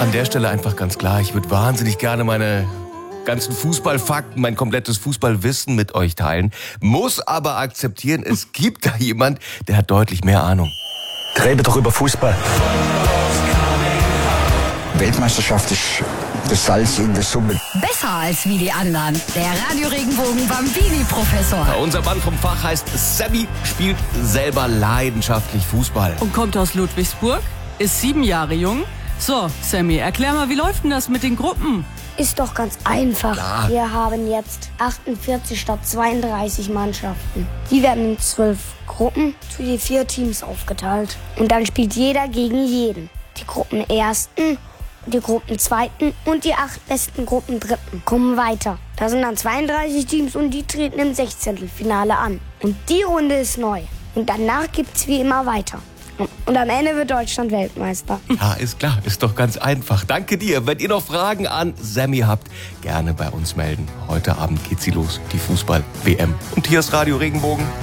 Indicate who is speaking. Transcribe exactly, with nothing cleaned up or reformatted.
Speaker 1: An der Stelle einfach ganz klar, ich würde wahnsinnig gerne meine ganzen Fußballfakten, mein komplettes Fußballwissen mit euch teilen. Muss aber akzeptieren, es gibt da jemand, der hat deutlich mehr Ahnung.
Speaker 2: Rede doch über Fußball. Weltmeisterschaft ist das Salz in der Suppe.
Speaker 3: Besser als wie die anderen. Der Radio Regenbogen Bambini-Professor.
Speaker 1: Unser Mann vom Fach heißt Sammy, spielt selber leidenschaftlich Fußball.
Speaker 4: Und kommt aus Ludwigsburg, ist sieben Jahre jung. So, Sammy, erklär mal, wie läuft denn das mit den Gruppen?
Speaker 5: Ist doch ganz einfach.
Speaker 1: Klar.
Speaker 5: Wir haben jetzt achtundvierzig statt zweiunddreißig Mannschaften. Die werden in zwölf Gruppen zu je vier Teams aufgeteilt. Und dann spielt jeder gegen jeden. Die Gruppenersten, die Gruppenzweiten und die acht besten Gruppendritten kommen weiter. Da sind dann zweiunddreißig Teams und die treten im Sechzehntelfinale an. Und die Runde ist neu. Und danach gibt's wie immer weiter. Und am Ende wird Deutschland Weltmeister.
Speaker 1: Ja, ist klar, ist doch ganz einfach. Danke dir. Wenn ihr noch Fragen an Sammy habt, gerne bei uns melden. Heute Abend geht sie los, die Fußball-W M. Und hier ist Radio Regenbogen.